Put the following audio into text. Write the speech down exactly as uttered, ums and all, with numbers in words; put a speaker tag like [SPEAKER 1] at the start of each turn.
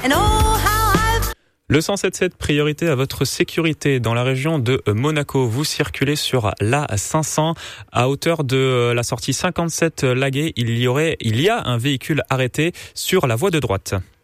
[SPEAKER 1] Le cent sept sept, priorité à votre sécurité. Dans la région de Monaco, vous circulez sur l'A cinq cents à hauteur de la sortie cinquante-sept Laguet. Il y aurait, il y a un véhicule arrêté sur la voie de droite.